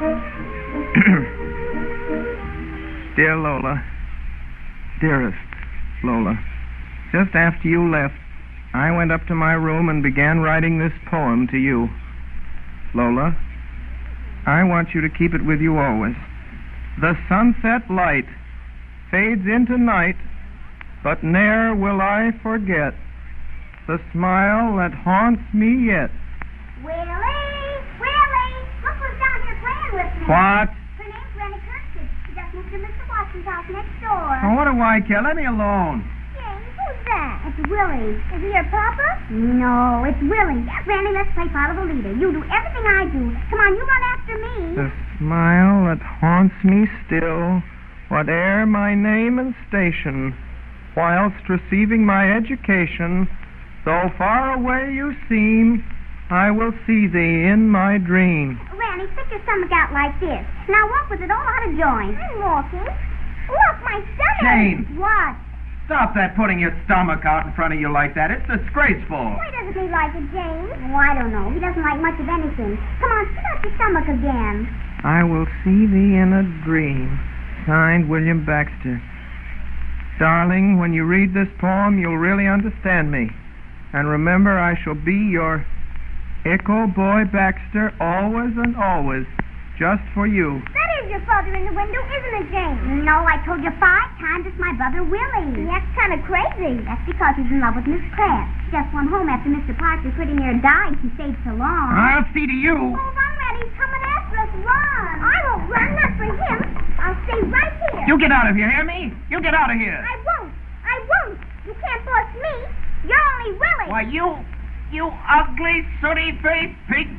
Dear Lola, dearest Lola, just after you left, I went up to my room and began writing this poem to you. Lola, I want you to keep it with you always. The sunset light fades into night, but ne'er will I forget the smile that haunts me yet. Willie! Look who's down here playing with me. What? Her name's Rennie Kirkwood. She just moved to Mr. Watson's house next door. Oh, what do I care? Let me alone. James, who's that? It's Willie. Is he your papa? No, it's Willie. Randy, let's play follow the leader. You do everything I do. Come on, you run after me. The smile that haunts me still, whate'er my name and station, whilst receiving my education, though far away you seem, I will see thee in my dream. Randy, stick your stomach out like this. Now walk with it all out of joint. I'm walking. Look, my stomach. Jane. What? Stop that putting your stomach out in front of you like that. It's disgraceful. Why doesn't he like it, James? Oh, I don't know. He doesn't like much of anything. Come on, stick out your stomach again. I will see thee in a dream. Signed, William Baxter. Darling, when you read this poem, you'll really understand me. And remember, I shall be your Echo Boy Baxter, always and always, just for you. That is your father in the window, isn't it, James? No, I told you 5 times it's my brother Willie. That's kind of crazy. That's because he's in love with Miss Kraft. She just went home after Mr. Parker pretty near died. She stayed so long. I'll see to you. Oh, run, Randy. He's coming after us. Run. I won't run, not for him. I'll stay right here. You get out of here, hear me? You get out of here. I won't. You can't force me. You're only Willie. Why, you ugly, sooty-faced, pig